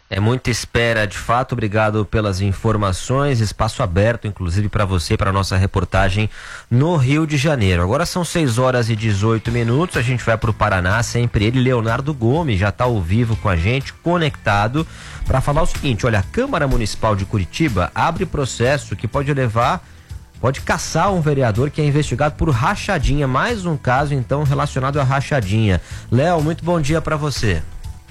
É muita espera, de fato. Obrigado pelas informações. Espaço aberto, inclusive, para você, para nossa reportagem no Rio de Janeiro. Agora são 6h18. A gente vai para o Paraná. Sempre ele, Leonardo Gomes, já está ao vivo com a gente, conectado, para falar o seguinte: olha, a Câmara Municipal de Curitiba abre processo que pode caçar um vereador que é investigado por rachadinha. Mais um caso, então, relacionado à rachadinha. Léo, muito bom dia para você.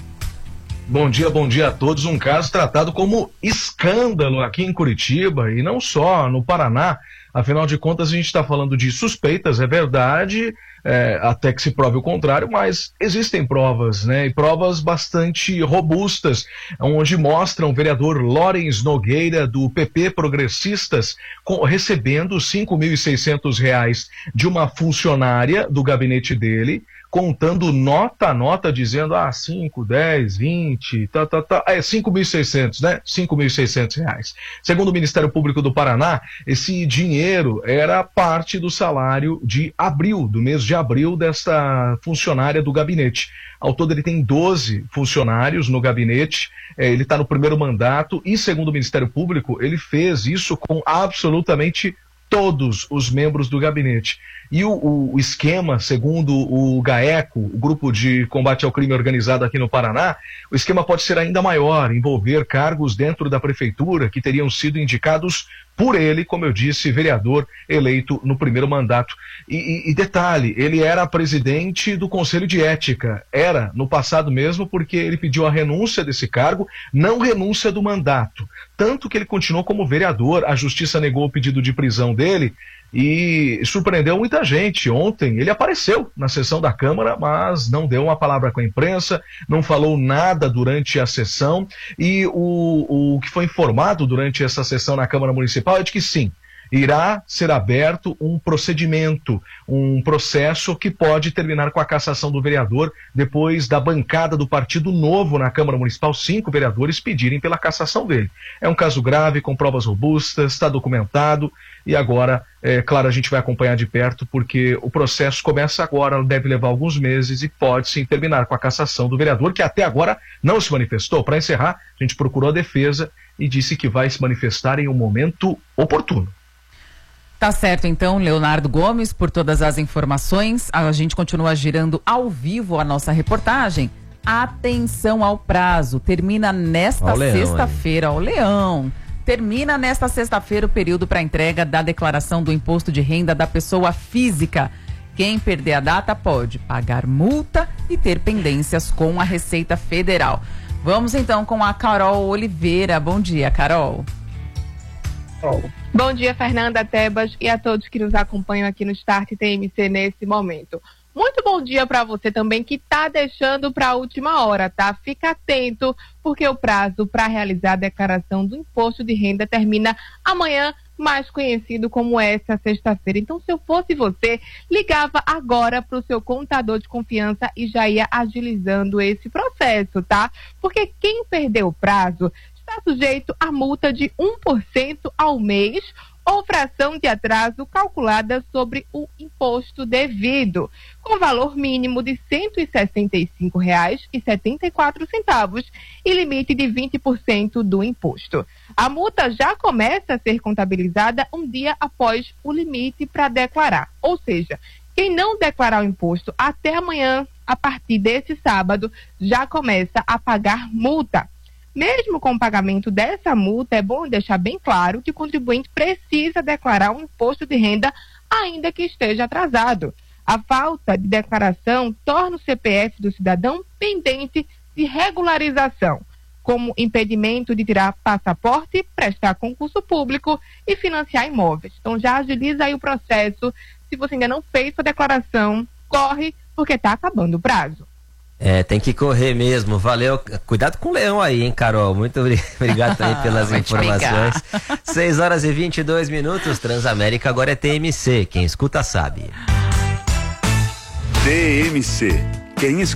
Bom dia a todos. Um caso tratado como escândalo aqui em Curitiba e não só no Paraná. Afinal de contas, a gente está falando de suspeitas, é verdade, até que se prove o contrário, mas existem provas, né? E provas bastante robustas, onde mostram o vereador Lawrence Nogueira, do PP Progressistas, recebendo R$ 5.600 de uma funcionária do gabinete dele, contando nota a nota, dizendo 5, 10, 20, é 5.600, né? R$ 5.600. Segundo o Ministério Público do Paraná, esse dinheiro era parte do salário do mês de abril desta funcionária do gabinete. Ao todo ele tem 12 funcionários no gabinete, ele está no primeiro mandato e, segundo o Ministério Público, ele fez isso com absolutamente todos os membros do gabinete. E o esquema, segundo o GAECO, o Grupo de Combate ao Crime Organizado aqui no Paraná, o esquema pode ser ainda maior, envolver cargos dentro da prefeitura que teriam sido indicados por ele, como eu disse, vereador eleito no primeiro mandato. E detalhe, ele era presidente do Conselho de Ética, era no passado mesmo, porque ele pediu a renúncia desse cargo, não renúncia do mandato. Tanto que ele continuou como vereador, a justiça negou o pedido de prisão dele e surpreendeu muita gente. Ontem ele apareceu na sessão da Câmara, mas não deu uma palavra com a imprensa, não falou nada durante a sessão, e o que foi informado durante essa sessão na Câmara Municipal é de que sim, irá ser aberto um procedimento, um processo que pode terminar com a cassação do vereador depois da bancada do Partido Novo na Câmara Municipal, 5 vereadores pedirem pela cassação dele. É um caso grave, com provas robustas, está documentado e agora, claro, a gente vai acompanhar de perto porque o processo começa agora, deve levar alguns meses e pode sim terminar com a cassação do vereador, que até agora não se manifestou. Para encerrar, a gente procurou a defesa e disse que vai se manifestar em um momento oportuno. Tá certo, então, Leonardo Gomes, por todas as informações. A gente continua girando ao vivo a nossa reportagem. Atenção ao prazo. Termina nesta sexta-feira. Ó, Leão. Termina nesta sexta-feira o período para entrega da declaração do imposto de renda da pessoa física. Quem perder a data pode pagar multa e ter pendências com a Receita Federal. Vamos então com a Carol Oliveira. Bom dia, Carol. Bom dia, Fernanda, Tebas e a todos que nos acompanham aqui no Start TMC nesse momento. Muito bom dia para você também que está deixando para a última hora, tá? Fica atento, porque o prazo para realizar a declaração do imposto de renda termina amanhã, mais conhecido como essa sexta-feira. Então, se eu fosse você, ligava agora para o seu contador de confiança e já ia agilizando esse processo, tá? Porque quem perdeu o prazo está sujeito a multa de 1% ao mês ou fração de atraso calculada sobre o imposto devido, com valor mínimo de R$ 165,74 e limite de 20% do imposto. A multa já começa a ser contabilizada um dia após o limite para declarar, ou seja, quem não declarar o imposto até amanhã, a partir desse sábado, já começa a pagar multa. Mesmo com o pagamento dessa multa, é bom deixar bem claro que o contribuinte precisa declarar um imposto de renda, ainda que esteja atrasado. A falta de declaração torna o CPF do cidadão pendente de regularização, como impedimento de tirar passaporte, prestar concurso público e financiar imóveis. Então já agiliza aí o processo. Se você ainda não fez sua declaração, corre, porque está acabando o prazo. Tem que correr mesmo, valeu. Cuidado com o leão aí, hein, Carol? Muito obrigado também pelas informações. 6h22, Transamérica agora é TMC, quem escuta sabe. TMC, quem escuta